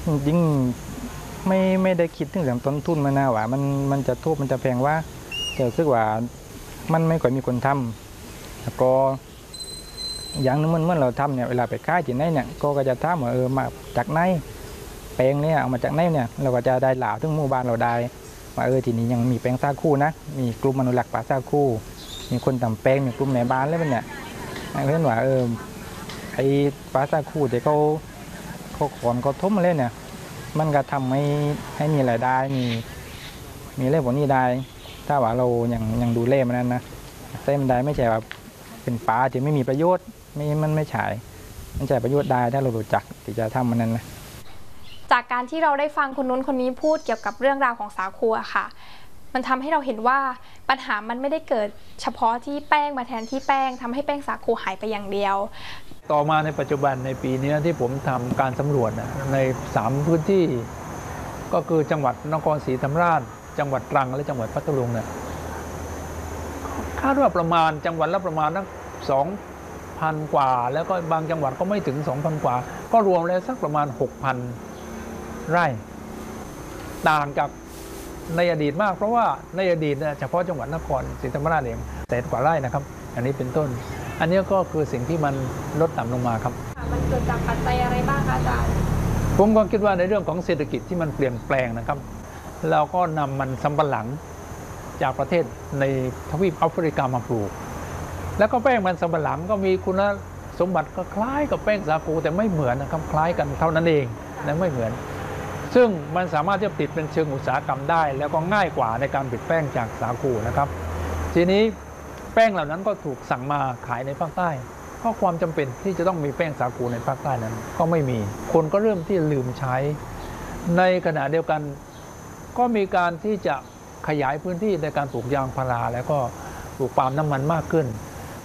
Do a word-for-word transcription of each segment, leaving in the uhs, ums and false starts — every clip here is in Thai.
ยิ่งไม่ไม่ได้คิดถึงเรื่องต้นทุนมันนะว่ามันมันจะทุบมันจะแพงว่าแต่รู้สึกว่ามันไม่ค่อยมีคนทำแล้วก็อย่างนึงมันเมื่อเราทำเนี่ยเวลาไปค่ายที่ไหนเนี่ยก็จะถามว่าเออมาจากไหนแปลงเนี่ยเอามาจากไหนเนี่ยเราก็จะได้หล่าถึงหมู่บ้านเราได้ว่าเออทีนี้ยังมีแปลงซาคูนะมีกลุ่มอนุรักษ์ป่าซาคูมีคนทำแปลงมีกลุ่มแม่บ้านแล้วมันเนี่ยเพื่อนว่าเออไอ้ป่าซาคูที่เขาเขาขอนเขาทมมาเลยเนี่ยมันก็ทำให้ให้มีรายได้มีมีเรื่องพวกนี้ได้ถ้าว่าเรายังยังดูเล่มันนั้นนะเต้มได้ไม่ใช่ว่าเป็นป่าที่ไม่มีประโยชน์ไม่มันไม่ใช่มันใช่ประโยชน์ได้ถ้าเรารู้จักที่จะทำมันนั้นนะจากการที่เราได้ฟังคนนู้นคนนี้พูดเกี่ยวกับเรื่องราวของสาคูอะค่ะมันทำให้เราเห็นว่าปัญหามันไม่ได้เกิดเฉพาะที่แป้งมาแทนที่แป้งทำให้แป้งสาคูหายไปอย่างเดียวต่อมาในปัจจุบันในปีนี้ที่ผมทำการสำรวจในสามพื้นที่ก็คือจังหวัดนครศรีธรรมราชจังหวัดตรังและจังหวัดพัทลุงเนี่ยคาดว่าประมาณจังหวัดละประมาณนักสองพันกว่าแล้วก็บางจังหวัดก็ไม่ถึงสองพันกว่าก็รวมแล้วสักประมาณหกพันไร่ต่างจากในอดีตมากเพราะว่าในอดีตเฉพาะจังหวัดนครศรีธรรมราชเองแสนกว่าไร่นะครับอันนี้เป็นต้นอันนี้ก็คือสิ่งที่มันลดต่ำลงมาครับมันเกิดจากปัจจัยอะไรบ้างคะอาจารย์ผมก็คิดว่าในเรื่องของเศรษฐกิจที่มันเปลี่ยนแปลงนะครับเราก็นำมันสำปะหลังจากประเทศในทวีปแอฟริกามาปลูกแล้วก็แป้งมันสำปะหลังก็มีคุณสมบัติก็คล้ายกับแป้งสาคูแต่ไม่เหมือนนะครับคล้ายกันเท่านั้นเองและไม่เหมือนซึ่งมันสามารถที่จะติดเป็นเชิงอุตสาหกรรมได้แล้วก็ง่ายกว่าในการผลิตแป้งจากสาคูนะครับทีนี้แป้งเหล่านั้นก็ถูกสั่งมาขายในภาคใต้ก็ความจำเป็นที่จะต้องมีแป้งสาคูในภาคใต้นั้นก็ไม่มีคนก็เริ่มที่ลืมใช้ในขณะเดียวกันก็มีการที่จะขยายพื้นที่ในการปลูกยางพาราแล้วก็ปลูกปาล์มน้ำมันมากขึ้น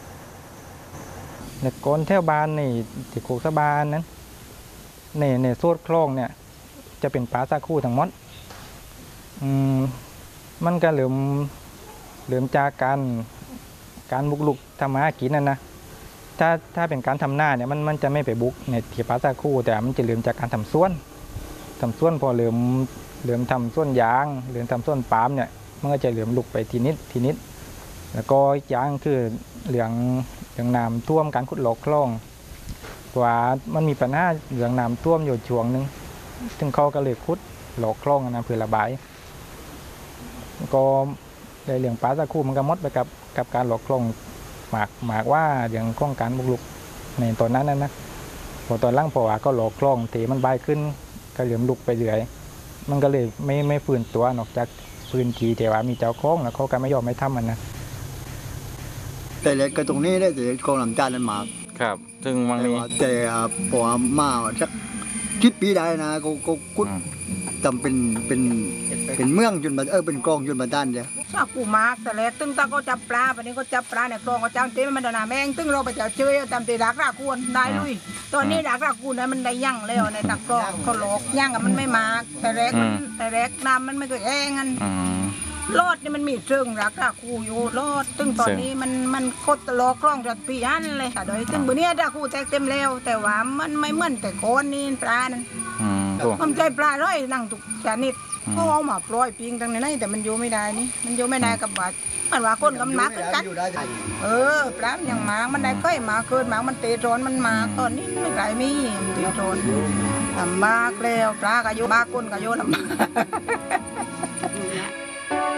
ในก้นแถวบ้านในที่โคกสะบานนั้นในในโซดคลองเนี่ยจะเป็นป่าซาคูทั้งหมดอืมมันก็เหลื่อมเหลื่อมจากการการบุกลุกทำมาหากินนั่นนะถ้าถ้าเป็นการทำหน้าเนี่ยมันมันจะไม่ไปบุกในที่ป่าซาคูแต่มันจะเหลื่อมจากการทำสวนทำสวนพอเหลื่อมเหลื่อมทำสวนยางเหลื่อมทำสวนปาล์มเนี่ยมันก็จะเหลื่อมลุกไปทีนิดทีนิดแล้วก็ยางคือเหลืองเหลืองน้ำท่วมการขุดหลอกคลองว่ามันมีปัญหาเหลืองน้ำท่วมอยู่ช่วงนึงถึงเขาก็เลยขุดหลอกคลองนะเพื่อระบายก็ในเรื่องป่าซาคูมันก็มดไปกับกับการหลอกคลองหมากหมากว่าอย่างข้องการบุกรุกในตอนนั้นนั่นนะพอตอนล่างพอว่าก็หลอกคลองเทมันใบขึ้นก็เหลื่อมลุกไปเรื่อยมันก็เลยไม่ไม่ฟื้นตัวนอกจากพื้นที่แต่ว่ามีเจ้าของแล้วเขาก็ไม่ยอมไม่ทำมันนะแต่เล็กก็ตรงนี้ได้แต่กองลำจานนั้นมาครับซึ่งบางทีแต่พอมาสักคิดปีได้นะก็ก็กุดจำเป็นเป็นเป็นเมืองจนมาเออเป็นกองจนมาด้านเดียวชากูมากแต่เล็กตึ้งตาก็จับปลาวันนี้ก็จับปลาเนี่ยกองก็จ้างเต้มันดานาแมงตึ้งเราไปเจอเจอจำตีดักรากูนได้ลุยตอนนี้ดักรากูนนั้นมันได้ยั่งแล้วในตักกองเขาหลอกยั่งกับมันไม่มากแต่เล็กมันแต่เล็กน้ำมันไม่เคยแห้งกันรอดนี่มันมีเชิงรักราคูอยู่รอดตึ้งตอนนี้มันมันโคตรลอกล่องจัดปีอันเลยแต่โดยตึ้งบนนี้ราคูแตกเต็มแล้วแต่ว่ามันไม่เหมือนแต่ก้อนนี่ปลานั่นมันใจปลาร้อยนั่งตุกชนิดเขาเอามาปล่อยปิงตั้งในนั้นแต่มันอยู่ไม่ได้นี่มันอยู่ไม่ได้กับบาดมันว่าคนกำลังกัดเออปลาอย่างหมามันได้ก้อยหมาเกินหมามันเตะโจรมันมาตอนนี้ไม่ไกลมีเตะโจรลำบากแล้วปลาก็อยู่บ้าก้นก็อยู่ลำบาก